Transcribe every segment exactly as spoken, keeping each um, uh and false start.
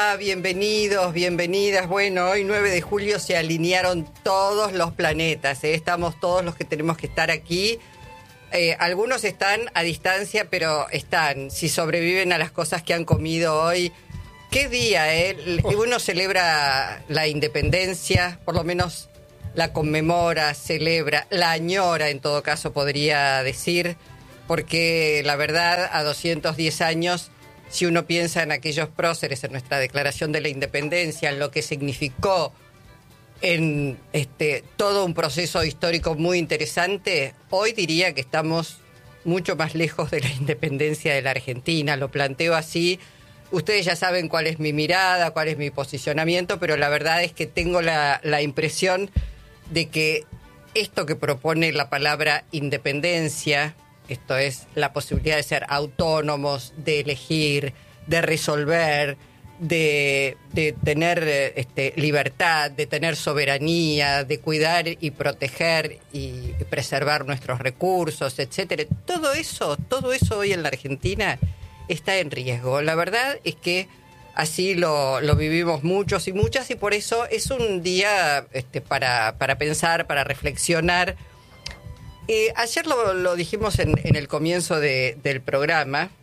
Bienvenidos, bienvenidas. Bueno, hoy nueve de julio se alinearon todos los planetas, ¿eh? Estamos todos los que tenemos que estar aquí. Eh, algunos están a distancia, pero están. Si sobreviven a las cosas que han comido hoy. ¿Qué día, eh? Uno celebra la independencia, por lo menos la conmemora, celebra, la añora en todo caso podría decir, porque la verdad a doscientos diez años... Si uno piensa en aquellos próceres, en nuestra Declaración de la Independencia, en lo que significó en este todo un proceso histórico muy interesante, hoy diría que estamos mucho más lejos de la independencia de la Argentina. Lo planteo así. Ustedes ya saben cuál es mi mirada, cuál es mi posicionamiento, pero la verdad es que tengo la, la impresión de que esto que propone la palabra independencia... Esto es la posibilidad de ser autónomos, de elegir, de resolver, de, de tener este, libertad, de tener soberanía, de cuidar y proteger y preservar nuestros recursos, etcétera. Todo eso, todo eso hoy en la Argentina está en riesgo. La verdad es que así lo, lo vivimos muchos y muchas, y por eso es un día este, para, para pensar, para reflexionar. Eh, ayer lo, lo dijimos en, en el comienzo de, del programa,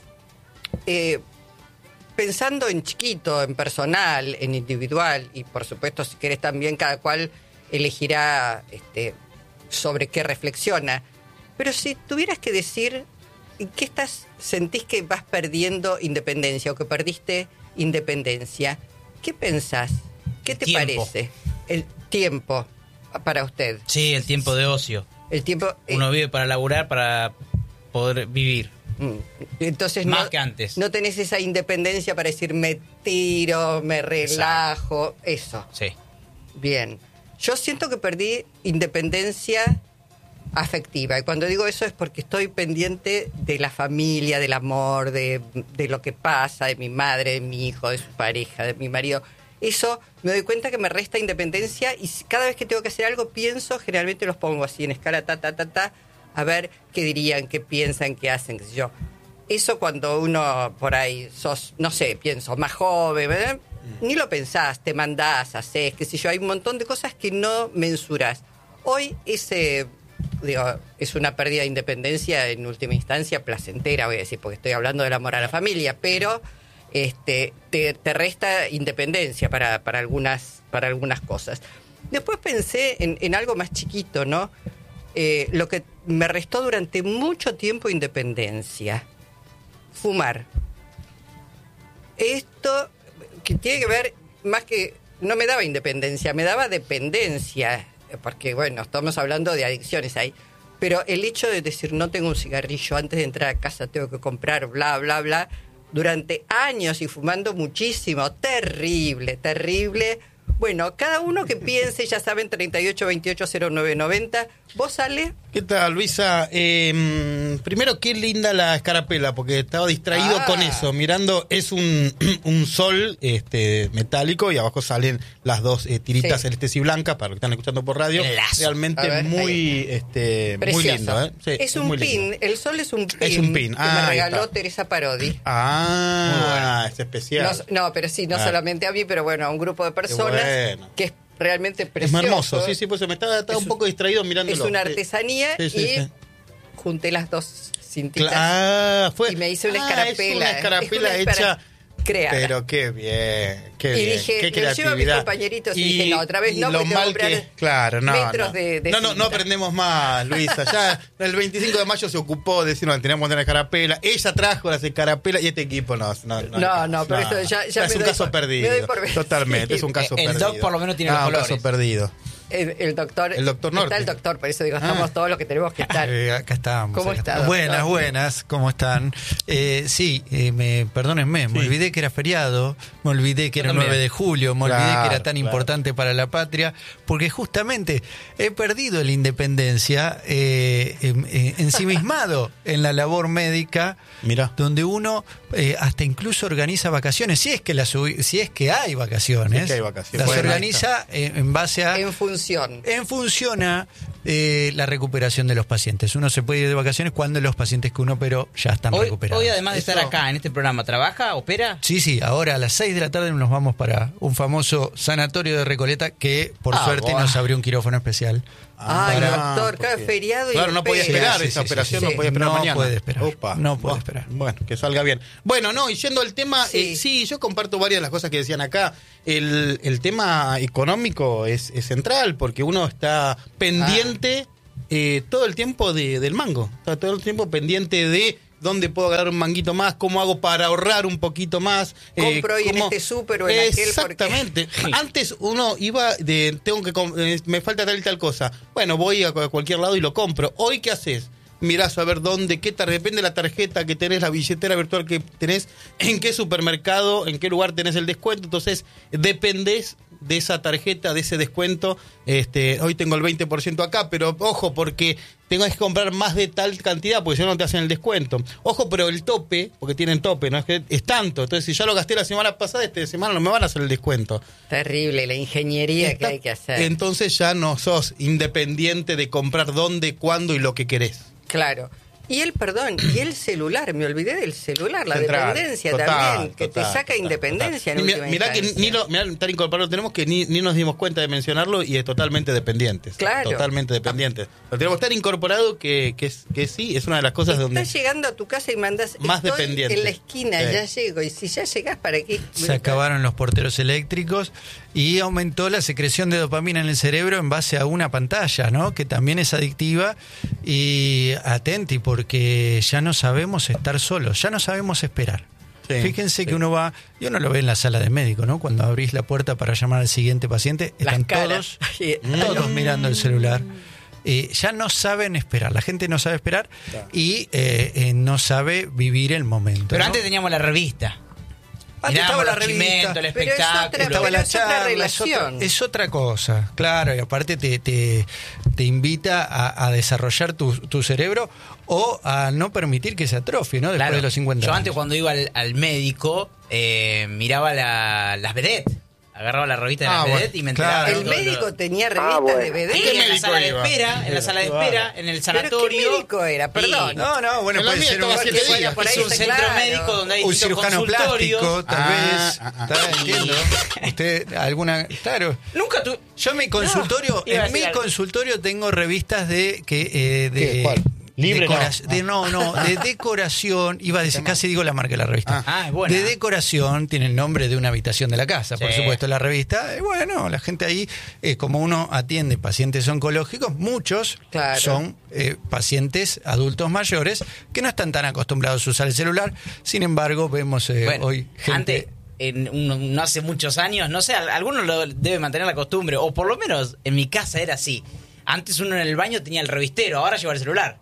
eh, pensando en chiquito, en personal, en individual, y por supuesto si querés también cada cual elegirá este, sobre qué reflexiona, pero si tuvieras que decir en qué estás, sentís que vas perdiendo independencia o que perdiste independencia, ¿qué pensás? ¿Qué te tiempo. parece? El tiempo para usted. Sí, el tiempo de ocio. El tiempo, eh, Uno vive para laburar, para poder vivir. Entonces más no, que antes. No tenés esa independencia para decir me tiro, me relajo, Exacto. Eso. Sí. Bien. Yo siento que perdí independencia afectiva. Y cuando digo eso es porque estoy pendiente de la familia, del amor, de, de lo que pasa, de mi madre, de mi hijo, de su pareja, de mi marido. Eso me doy cuenta que me resta independencia, y cada vez que tengo que hacer algo pienso, generalmente los pongo así en escala ta, ta, ta, ta, a ver qué dirían, qué piensan, qué hacen, qué sé yo. Eso cuando uno por ahí sos, no sé, pienso, más joven, ¿verdad? Mm. Ni lo pensás, te mandás, hacés, qué sé yo, hay un montón de cosas que no mensurás. Hoy ese, digo, es una pérdida de independencia en última instancia placentera, voy a decir, porque estoy hablando del amor a la familia, pero... Este, te, te resta independencia para, para, algunas, para algunas cosas. Después pensé en, en algo más chiquito, ¿no? Eh, lo que me restó durante mucho tiempo independencia. Fumar. Esto que tiene que ver, más que... No me daba independencia, me daba dependencia. Porque, bueno, estamos hablando de adicciones ahí. Pero el hecho de decir, no tengo un cigarrillo, antes de entrar a casa tengo que comprar, bla, bla, bla... Durante años y fumando muchísimo, terrible, terrible. Bueno, cada uno que piense, ya saben, treinta y ocho veintiocho cero nueve noventa. ¿Vos, Ale? ¿Qué tal, Luisa? Eh, primero, qué linda la escarapela, porque estaba distraído ah. con eso. Mirando, es un, un sol este, metálico y abajo salen las dos eh, tiritas sí. celestes y blancas, para los que están escuchando por radio. Realmente ver, muy este, muy lindo. ¿eh? Sí, es, es un pin, lindo. El sol es un pin. Es un pin. Que ah, me regaló Teresa Parodi. Ah, bueno. Es especial. No, no, pero sí, no ah. solamente a mí, pero bueno, a un grupo de personas bueno. que es realmente precioso. Es hermoso, sí, sí, pues me estaba, estaba un poco distraído mirándolo. Es una artesanía sí, sí, y sí. junté las dos cintitas ah, fue, y me hice una ah, escarapela. Es una escarapela es una hecha... Creada. Pero qué bien, qué y bien, dije, qué creatividad. Y llevo a mis compañeritos y, y dije, no, otra vez no, lo porque mal tengo que que, claro, no, metros no. de, de no, no, no aprendemos más, Luisa. Ya el veinticinco de mayo se ocupó de decir, no, teníamos una escarapela. Ella trajo las escarapelas y este equipo no. No, no, no, no pero no. Esto ya, ya es un caso por, perdido. Totalmente, es un caso el perdido. El doc por lo menos tiene ah, los colores. un caso perdido. El, el doctor. El doctor Norte. Está el doctor, por eso digo, estamos ah. todos los que tenemos que estar. Eh, acá estamos. ¿Cómo estás? Buenas, buenas, ¿cómo están? Eh, sí, eh, me, perdónenme, me sí. olvidé que era feriado, me olvidé que Yo era el nueve de julio, me claro, olvidé que era tan claro. importante para la patria, porque justamente he perdido la independencia eh, eh, ensimismado en la labor médica, Mirá. donde uno eh, hasta incluso organiza vacaciones, si es que las si es que hay vacaciones, si es que hay vacaciones. las bueno, organiza eh, en base a en función? En función a eh, la recuperación de los pacientes. Uno se puede ir de vacaciones cuando los pacientes que uno operó ya están Hoy, recuperados. hoy además de Eso- estar acá en este programa, ¿trabaja? ¿Opera? Sí, sí, ahora a las seis de la tarde nos vamos para un famoso sanatorio de Recoleta que por Ah, suerte buah. nos abrió un quirófano especial. Ay, Ah, doctor, cada porque- feriado y Claro, no podía espera. esperar Sí, esa sí, sí, operación, sí, no sí. podía esperar No mañana. puede esperar. Opa. No puede Bueno, esperar. Bueno, que salga bien. Bueno, no, y yendo al tema, Sí. sí, sí yo comparto varias de las cosas que decían acá. El, el tema económico es, es central porque uno está pendiente eh, todo el tiempo de, del mango. Está todo el tiempo pendiente de dónde puedo agarrar un manguito más, cómo hago para ahorrar un poquito más. Compro hoy en cómo- este súper o en aquel porque- Exactamente. Antes uno iba de, tengo que, com- eh, me falta tal y tal cosa. Bueno, voy a, cu- a cualquier lado y lo compro. Hoy, ¿qué haces? Mirás a ver dónde, qué tar- depende de la tarjeta que tenés, la billetera virtual que tenés, en qué supermercado, en qué lugar tenés el descuento. Entonces, dependés de esa tarjeta, de ese descuento. Este, hoy tengo el veinte por ciento acá, pero ojo, porque tengo que comprar más de tal cantidad, porque si no, no te hacen el descuento. Ojo, pero el tope, porque tienen tope, no es que es tanto. Entonces, si ya lo gasté la semana pasada, esta semana no me van a hacer el descuento. Terrible la ingeniería Está- que hay que hacer. Entonces ya no sos independiente de comprar dónde, cuándo y lo que querés. Claro. Y el, perdón, y el celular, me olvidé del celular, la Central. dependencia Total, también, que total, te saca total, independencia total. en Mirá, última mirá que instancia. ni lo, mirá, tan incorporado tenemos que ni, ni nos dimos cuenta de mencionarlo y es totalmente dependientes. Claro. Totalmente dependientes. Lo tenemos tan incorporado que, que, es, que sí, es una de las cosas donde... Estás llegando a tu casa y mandas Más estoy dependiente. en la esquina, Sí. ya llego. Y si ya llegás, ¿para qué? Se acabaron los porteros eléctricos y aumentó la secreción de dopamina en el cerebro en base a una pantalla, ¿no? Que también es adictiva. Y atenti, porque ya no sabemos estar solos, ya no sabemos esperar. Sí, Fíjense sí. que uno va, y uno lo ve en la sala de médico, ¿no? Cuando abrís la puerta para llamar al siguiente paciente, Las están caras. todos, Ay, todos mirando el celular. Eh, ya no saben esperar, la gente no sabe esperar y eh, eh, no sabe vivir el momento. Pero ¿no? antes teníamos la revista. Antes Mirábamos estaba la los revista, chimentos, el pero es otra- espectáculo. Estaba la la es otra charla, es relación. otra, es otra cosa, claro, y aparte te, te, te invita a, a desarrollar tu, tu cerebro o a no permitir que se atrofie, ¿no? Después Claro. de los cincuenta Yo años. antes cuando iba al, al médico eh, miraba la, las vedettes. Agarraba la revista de Ah, las bueno, vedettes y me enteraba claro. de El todo lo- médico tenía revistas bueno. de vedette. Sí, ¿Qué en la médico sala de iba? espera, en la sala de espera, en el ¿Pero qué sanatorio. médico era? Perdón. Y- No, no, bueno, En la puede mía ser estaba un, siete que días. por ahí es un está centro claro. médico donde hay un distintos cirujano consultorios. plástico, tal Ah, vez. ah, ah. Está, entiendo. Usted, alguna. Claro. Nunca tu... Yo en mi consultorio, iba a en mi decir algo. consultorio tengo revistas de que eh, de, ¿Qué? ¿Cuál? Libre, decora- no. de no, no, de decoración, iba a decir, casi digo la marca de la revista. Ah, es buena. De decoración tiene el nombre de una habitación de la casa, por Sí. supuesto, la revista. Eh, bueno, la gente ahí, eh, como uno atiende pacientes oncológicos, muchos Claro. son eh, pacientes adultos mayores que no están tan acostumbrados a usar el celular. Sin embargo, vemos eh, Bueno, hoy gente. antes, en un- no hace muchos años, no sé, algunos lo deben mantener la costumbre, o por lo menos en mi casa era así. Antes uno en el baño tenía el revistero, ahora lleva el celular.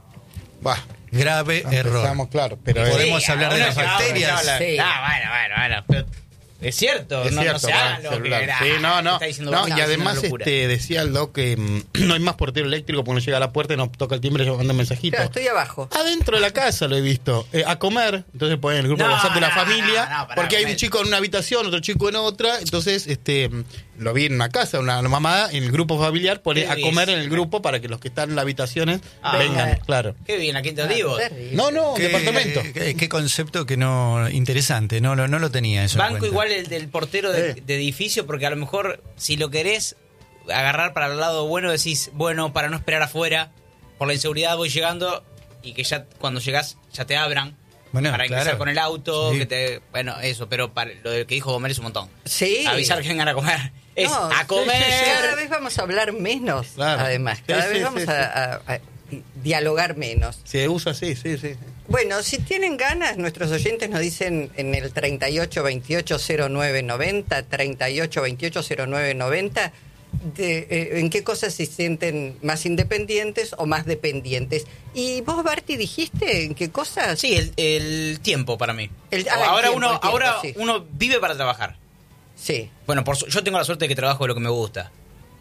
Bah, Grave error. empezamos, claro, pero Y es- podemos Sí, hablar de uno las que habla, bacterias. que habla. Sí. Ah, bueno, bueno, bueno. Pero es cierto, Es no, cierto, no se bueno, hagan lo que celular. era. Sí, no, no. Está diciendo No, vos, y está diciendo además una locura. este, decía el doc que mm, no hay más portero eléctrico porque uno llega a la puerta y nos toca el timbre y yo mando un mensajito. Claro, estoy abajo. Adentro de la casa lo he visto. Eh, a comer, entonces ponen el grupo No, de WhatsApp de la no, familia, no, no, pará, porque hay un comer. chico en una habitación, otro chico en otra, entonces este lo vi en una casa, una, una mamá en el grupo familiar pone Qué a bien. comer en el grupo para que los que están en las habitaciones Ah, vengan, venga. claro. Qué bien, aquí te digo. Terrible. No, no, ¿Qué, departamento. Qué, qué concepto que no interesante, no, lo- no lo tenía eso. en Banco cuenta. igual el del portero de, Sí. de edificio, porque a lo mejor si lo querés agarrar para el lado bueno, decís, bueno, para no esperar afuera, por la inseguridad voy llegando y que ya cuando llegás ya te abran. Bueno, para claro. ingresar con el auto, Sí. que te, bueno, eso, pero para, lo de que dijo comer es un montón. Sí. Avisar que vengan a comer. Es No, a comer. sí, sí, sí. Cada vez vamos a hablar menos, Claro. además. Sí, Cada sí, vez sí, vamos sí. a, a- a dialogar menos. Se usa así, sí, sí. Bueno, si tienen ganas, nuestros oyentes nos dicen en el treinta y ocho veintiocho cero nueve noventa, treinta y ocho veintiocho cero nueve noventa, de, eh, en qué cosas se sienten más independientes o más dependientes. ¿Y vos, Barty, dijiste en qué cosas? Sí, el, el tiempo para mí. El- ah, el ahora tiempo, uno, el tiempo, ahora sí. uno vive para trabajar. Sí, Bueno, por, su- yo tengo la suerte de que trabajo de lo que me gusta.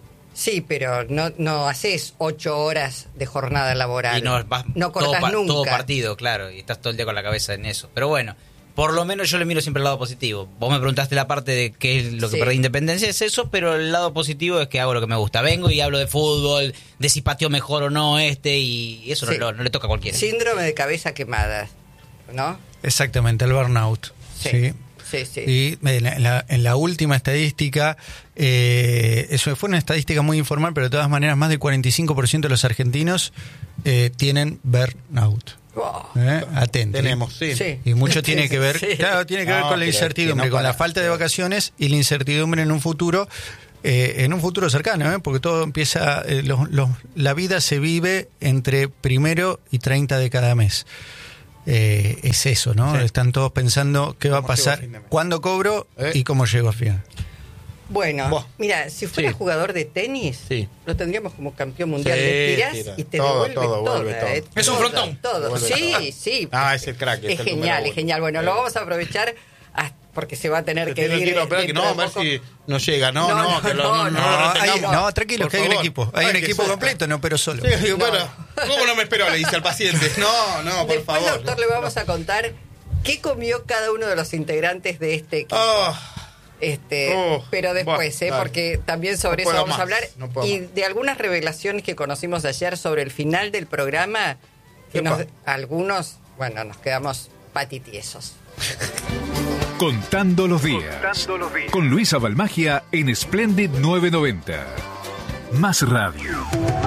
sí, pero no, no haces ocho horas de jornada laboral. Y no vas no todo, cortás pa- nunca. todo partido, claro, y estás todo el día con la cabeza en eso. Pero bueno, por lo menos yo le miro siempre el lado positivo. Vos me preguntaste la parte de qué es lo que Sí. perdí Independencia, es eso, pero el lado positivo es que hago lo que me gusta. Vengo y hablo de fútbol, de si pateó mejor o no este, y eso Sí. no, no le toca a cualquiera. Síndrome de cabeza quemada, ¿no? Exactamente, el burnout. Sí. Sí. Sí, sí. Y en la, en la- en la última estadística, eh, eso fue una estadística muy informal, pero de todas maneras más del cuarenta y cinco por ciento de los argentinos eh, tienen burnout. Oh, ¿Eh? Atenti. Tenemos, sí. sí. Y mucho tiene que ver, Sí. claro, tiene que ver No, con la pero incertidumbre, que no con la para. falta de vacaciones y la incertidumbre en un futuro, eh, en un futuro cercano, ¿eh? Porque todo empieza, eh, los- los- la vida se vive entre primero y treinta de cada mes. Eh, es eso, ¿no? Sí. Están todos pensando qué va a ¿Cómo llego a pasar, fin de mes? cuándo cobro ¿Eh? y cómo llego a fin. Bueno, Buah. mira, si fuera Sí. jugador de tenis, Sí. lo tendríamos como campeón mundial. Sí, Le tirás tira. y te Todo, devuelve todo, todo. vuelve todo. eh, Es un todo, frontón. Todo. Devuelve Sí, todo. sí. Ah, es el crack, es Es el genial, número es uno. genial. Bueno, Sí. lo vamos a aprovechar hasta- porque se va a tener Te que tengo ir. que ir a operar, que dentro no, de a ver poco. si no llega. No, No, no, no, que lo, no, no, no, lo No, retengamos. hay- no, tranquilo, Por que hay un favor. equipo, hay Ay, un que equipo sea- completo, no, pero solo. Sí, digo, bueno, ¿cómo no me esperó? Le dice al paciente. No, no, por Después, favor. doctor, le vamos a contar qué comió cada uno de los integrantes de este equipo. Oh, Este, Oh, pero después, bueno, ¿eh? dale. porque también sobre No eso puedo vamos a más, hablar. no puedo Y más. de algunas revelaciones que conocimos ayer sobre el final del programa, que Epa. nos- algunos, bueno, nos quedamos patitiesos. Contando los días. Con Luisa Balmagia en Splendid novecientos noventa. Más radio.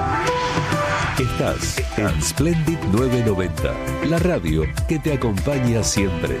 Estás en Splendid novecientos noventa, la radio que te acompaña siempre.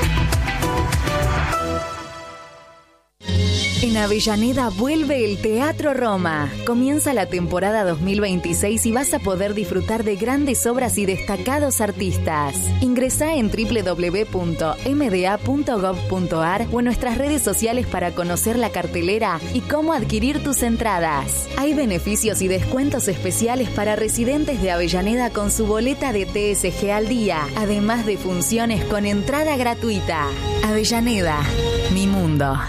En Avellaneda vuelve el Teatro Roma. Comienza la temporada dos mil veintiséis y vas a poder disfrutar de grandes obras y destacados artistas. Ingresá en doble u doble u doble u punto m d a punto gov punto a r o en nuestras redes sociales para conocer la cartelera y cómo adquirir tus entradas. Hay beneficios y descuentos especiales para residentes de Avellaneda con su boleta de T S G al día, además de funciones con entrada gratuita. Avellaneda, mi mundo.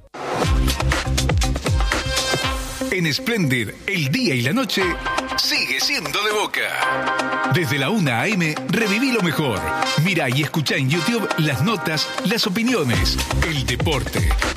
En Splendid, el día y la noche sigue siendo de Boca. Desde la una a eme, reviví lo mejor. Mira y escucha en YouTube las notas, las opiniones, el deporte,